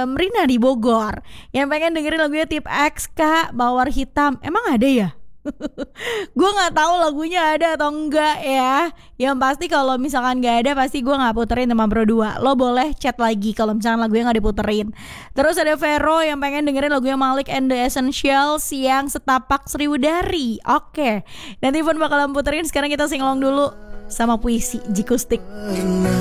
Rina di Bogor yang pengen dengerin lagunya Tip X Kak, Mawar Hitam. Emang ada ya? Gue nggak tahu lagunya ada atau enggak ya. Yang pasti kalau misalkan nggak ada, pasti gue nggak puterin teman Pro 2. Lo boleh chat lagi kalau misalkan lagunya nggak diputerin. Terus ada Vero yang pengen dengerin lagunya Malik and the Essentials yang Setapak Sriwudari. Oke, nanti pun bakalan puterin. Sekarang kita singlong dulu sama Puisi Jikustik.